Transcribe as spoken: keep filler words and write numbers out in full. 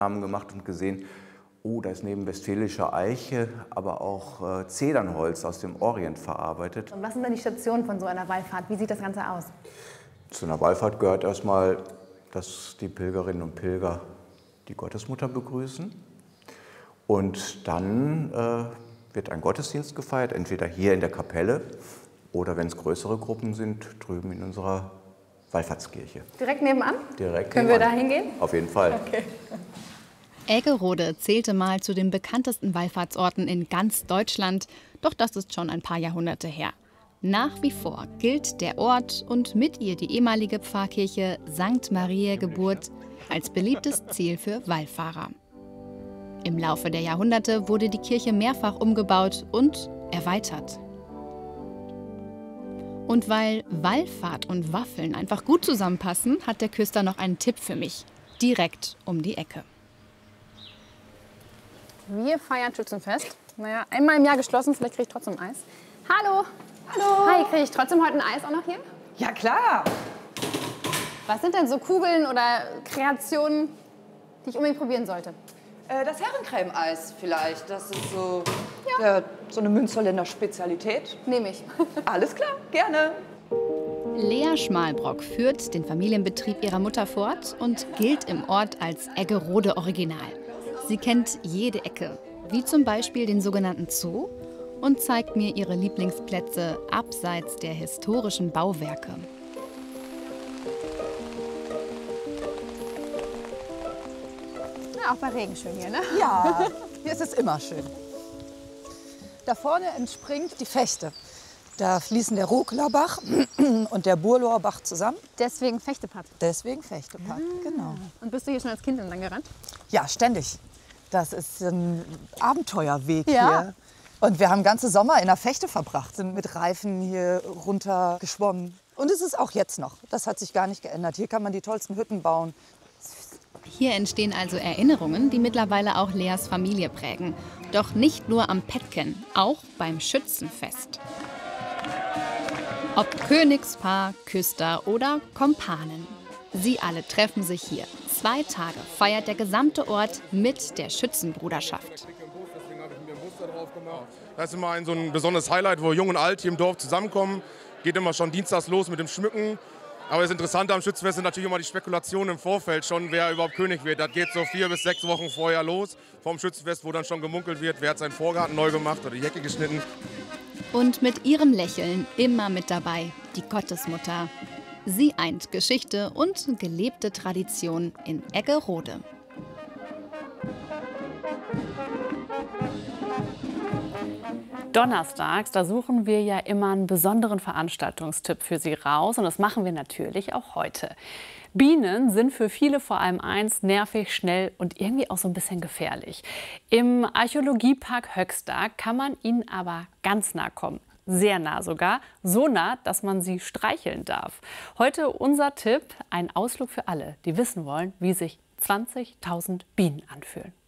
Haben gemacht und gesehen, oh, da ist neben westfälischer Eiche, aber auch äh, Zedernholz aus dem Orient verarbeitet. Und was sind denn die Stationen von so einer Wallfahrt? Wie sieht das Ganze aus? Zu einer Wallfahrt gehört erstmal, dass die Pilgerinnen und Pilger die Gottesmutter begrüßen. Und dann äh, wird ein Gottesdienst gefeiert, entweder hier in der Kapelle oder, wenn es größere Gruppen sind, drüben in unserer Wallfahrtskirche. Direkt nebenan? Direkt Können nebenan. wir da hingehen? Auf jeden Fall. Okay. Eggerode zählte mal zu den bekanntesten Wallfahrtsorten in ganz Deutschland, doch das ist schon ein paar Jahrhunderte her. Nach wie vor gilt der Ort und mit ihr die ehemalige Pfarrkirche Sankt Mariä Geburt als beliebtes Ziel für Wallfahrer. Im Laufe der Jahrhunderte wurde die Kirche mehrfach umgebaut und erweitert. Und weil Wallfahrt und Waffeln einfach gut zusammenpassen, hat der Küster noch einen Tipp für mich. Direkt um die Ecke. Wir feiern Schützenfest. Naja, einmal im Jahr geschlossen, vielleicht kriege ich trotzdem Eis. Hallo! Hallo! Hi, kriege ich trotzdem heute ein Eis auch noch hier? Ja, klar! Was sind denn so Kugeln oder Kreationen, die ich unbedingt probieren sollte? Äh, das Herrencreme-Eis vielleicht. Das ist so, ja. Ja, so eine Münsterländer Spezialität. Nehme ich. Alles klar, gerne. Lea Schmalbrock führt den Familienbetrieb ihrer Mutter fort und gilt im Ort als Eggerode Original. Sie kennt jede Ecke, wie zum Beispiel den sogenannten Zoo, und zeigt mir ihre Lieblingsplätze abseits der historischen Bauwerke. Ja, auch bei Regen schön hier, ne? Ja, hier ist es immer schön. Da vorne entspringt die Fechte. Da fließen der Roklerbach und der Burlower zusammen. Deswegen Fechtemad. Deswegen Fechtemad, ah. Genau. Und bist du hier schon als Kind entlang gerannt? Ja, ständig. Das ist ein Abenteuerweg ja. hier. Und wir haben ganze Sommer in der Fechte verbracht, sind mit Reifen hier runter geschwommen. Und es ist auch jetzt noch. Das hat sich gar nicht geändert. Hier kann man die tollsten Hütten bauen. Hier entstehen also Erinnerungen, die mittlerweile auch Leas Familie prägen. Doch nicht nur am Petken, auch beim Schützenfest. Ob Königspaar, Küster oder Kompanen. Sie alle treffen sich hier. Zwei Tage feiert der gesamte Ort mit der Schützenbruderschaft. Das ist immer ein, so ein besonderes Highlight, wo Jung und Alt hier im Dorf zusammenkommen. Geht immer schon dienstags los mit dem Schmücken. Aber das Interessante am Schützenfest sind natürlich immer die Spekulationen im Vorfeld schon, wer überhaupt König wird. Das geht so vier bis sechs Wochen vorher los vom Schützenfest, wo dann schon gemunkelt wird, wer hat seinen Vorgarten neu gemacht oder die Hecke geschnitten. Und mit ihrem Lächeln immer mit dabei, die Gottesmutter. Sie eint Geschichte und gelebte Tradition in Eggerode. Donnerstags, da suchen wir ja immer einen besonderen Veranstaltungstipp für Sie raus. Und das machen wir natürlich auch heute. Bienen sind für viele vor allem eins, nervig, schnell und irgendwie auch so ein bisschen gefährlich. Im Archäologiepark Höxter kann man ihnen aber ganz nah kommen. Sehr nah sogar, so nah, dass man sie streicheln darf. Heute unser Tipp, ein Ausflug für alle, die wissen wollen, wie sich zwanzigtausend Bienen anfühlen.